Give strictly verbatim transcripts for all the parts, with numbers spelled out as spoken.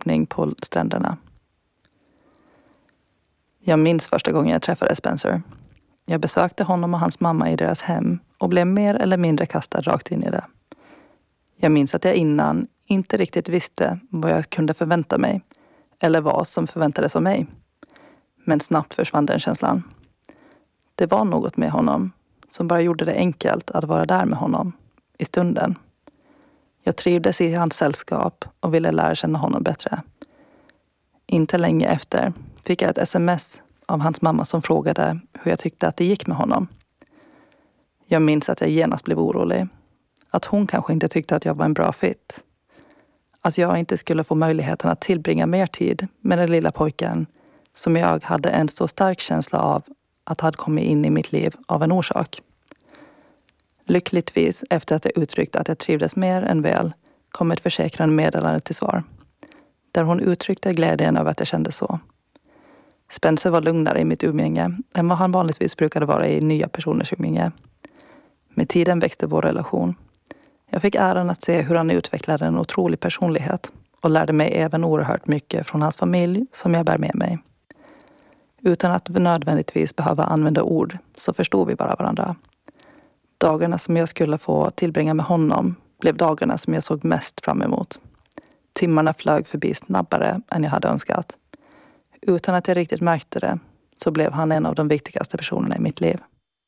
solsittning på stränderna. Jag minns första gången jag träffade Spencer. Jag besökte honom och hans mamma i deras hem och blev mer eller mindre kastad rakt in i det. Jag minns att jag innan inte riktigt visste vad jag kunde förvänta mig eller vad som förväntades av mig. Men snabbt försvann den känslan. Det var något med honom som bara gjorde det enkelt att vara där med honom i stunden. Jag trivdes i hans sällskap och ville lära känna honom bättre. Inte länge efter fick jag ett sms av hans mamma som frågade hur jag tyckte att det gick med honom. Jag minns att jag genast blev orolig. Att hon kanske inte tyckte att jag var en bra fit. Att jag inte skulle få möjligheten att tillbringa mer tid med den lilla pojken som jag hade en så stark känsla av att hade kommit in i mitt liv av en orsak. Lyckligtvis, efter att jag uttryckt att jag trivdes mer än väl, kom ett försäkrande meddelande till svar. Där hon uttryckte glädjen över att jag kände så. Spencer var lugnare i mitt umgänge än vad han vanligtvis brukade vara i nya personers umgänge. Med tiden växte vår relation. Jag fick äran att se hur han utvecklade en otrolig personlighet och lärde mig även oerhört mycket från hans familj som jag bär med mig. Utan att nödvändigtvis behöva använda ord så förstod vi bara varandra. Dagarna som jag skulle få tillbringa med honom blev dagarna som jag såg mest fram emot. Timmarna flög förbi snabbare än jag hade önskat. Utan att jag riktigt märkte det så blev han en av de viktigaste personerna i mitt liv.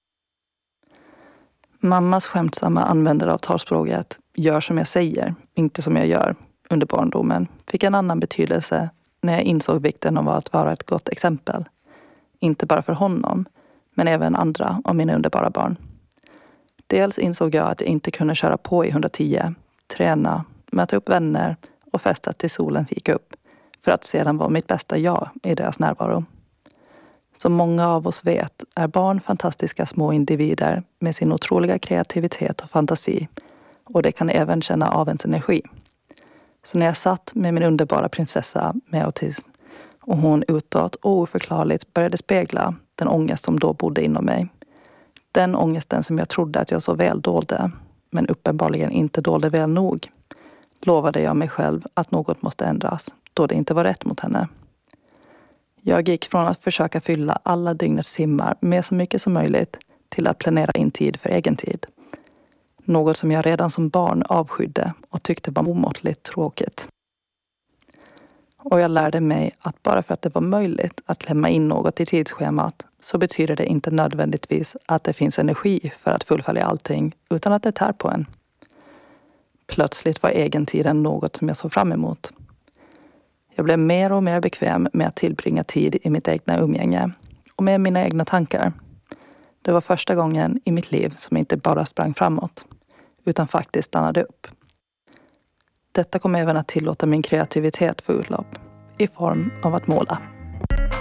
Mammas skämtsamma användare av talspråket gör som jag säger, inte som jag gör under barndomen fick en annan betydelse när jag insåg vikten av att vara ett gott exempel. Inte bara för honom, men även andra av mina underbara barn. Dels insåg jag att jag inte kunde köra på i hundratio, träna, möta upp vänner och festa till solen gick upp för att sedan vara mitt bästa jag i deras närvaro. Som många av oss vet är barn fantastiska små individer med sin otroliga kreativitet och fantasi och det kan även känna av ens energi. Så när jag satt med min underbara prinsessa med autism och hon utåt och oförklarligt började spegla den ångest som då bodde inom mig. Den ångesten som jag trodde att jag så väl dolde, men uppenbarligen inte dolde väl nog, lovade jag mig själv att något måste ändras då det inte var rätt mot henne. Jag gick från att försöka fylla alla dygnets timmar med så mycket som möjligt till att planera in tid för egen tid. Något som jag redan som barn avskydde och tyckte var omåttligt tråkigt. Och jag lärde mig att bara för att det var möjligt att klämma in något i tidsschemat så betyder det inte nödvändigtvis att det finns energi för att fullfölja allting utan att det tär på en. Plötsligt var egentiden något som jag såg fram emot. Jag blev mer och mer bekväm med att tillbringa tid i mitt egna umgänge och med mina egna tankar. Det var första gången i mitt liv som inte bara sprang framåt utan faktiskt stannade upp. Detta kom även att tillåta min kreativitet få utlopp i form av att måla.